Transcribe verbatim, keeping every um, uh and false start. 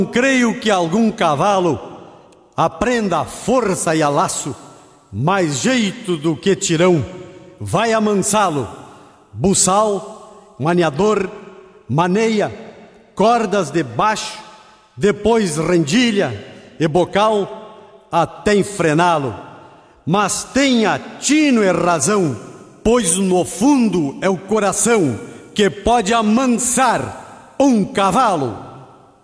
Creio que algum cavalo aprenda a força e a laço, mais jeito do que tirão, vai amansá-lo. Buçal, maniador, maneia, cordas de baixo, depois rendilha e bocal, até enfrená-lo. Mas tenha tino e razão, pois no fundo é o coração que pode amansar um cavalo.